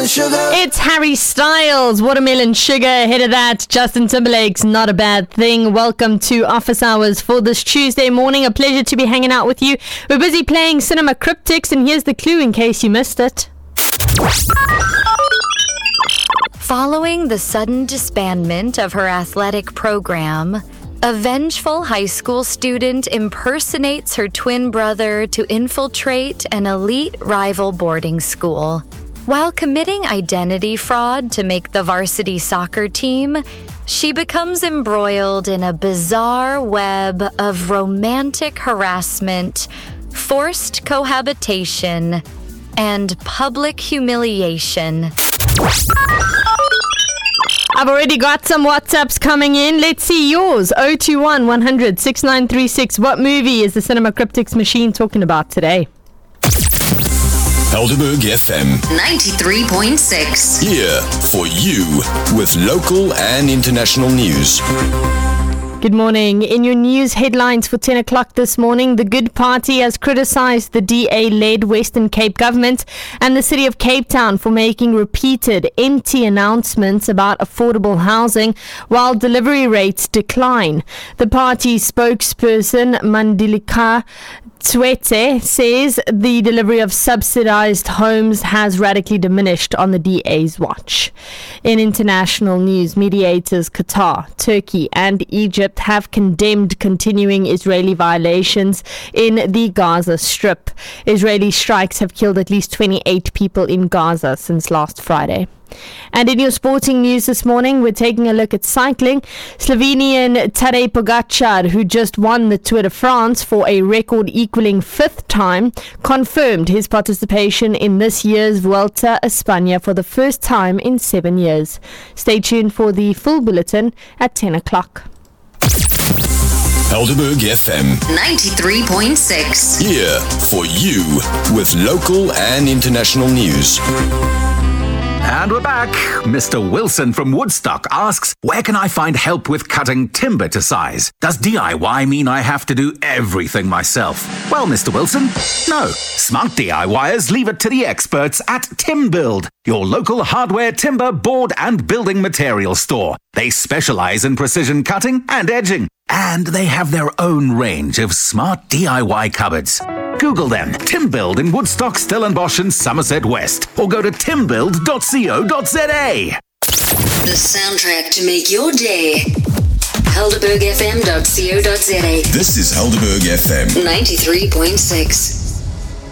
sugar. It's Harry Styles, Watermelon Sugar. Ahead of that, Justin Timberlake's Not a Bad Thing. Welcome to Office Hours for this Tuesday morning. A pleasure to be hanging out with you. We're busy playing Cinema Cryptics, and here's the clue in case you missed it. Following the sudden disbandment of her athletic program, a vengeful high school student impersonates her twin brother to infiltrate an elite rival boarding school. While committing identity fraud to make the varsity soccer team, she becomes embroiled in a bizarre web of romantic harassment, forced cohabitation, and public humiliation. I've already got some WhatsApps coming in. Let's see yours. 021 100 6936. What movie is the Cinema Cryptics machine talking about today? Helderberg FM 93.6. here for you with local and international news. Good morning. In your news headlines for 10 o'clock this morning, the Good Party has criticised the DA-led Western Cape government and the city of Cape Town for making repeated empty announcements about affordable housing while delivery rates decline. The party spokesperson, Mandilika Tswete, says the delivery of subsidized homes has radically diminished on the DA's watch. In international news, mediators Qatar, Turkey and Egypt have condemned continuing Israeli violations in the Gaza Strip. Israeli strikes have killed at least 28 people in Gaza since last Friday. And in your sporting news this morning, we're taking a look at cycling. Slovenian Tadej Pogačar, who just won the Tour de France for a record-equaling fifth time, confirmed his participation in this year's Vuelta a España for the first time in 7 years. Stay tuned for the full bulletin at 10 o'clock. Helderberg FM 93.6. here for you with local and international news. And we're back. Mr. Wilson from Woodstock asks, where can I find help with cutting timber to size? Does DIY mean I have to do everything myself? Well, Mr. Wilson, no. Smart DIYers leave it to the experts at TimBuild, your local hardware, timber, board and building material store. They specialize in precision cutting and edging, and they have their own range of smart DIY cupboards. Google them, TimBuild in Woodstock, Stellenbosch and Somerset West, or go to timbuild.co.za. The soundtrack to make your day. HelderbergFM.co.za. This is Helderberg FM 93.6.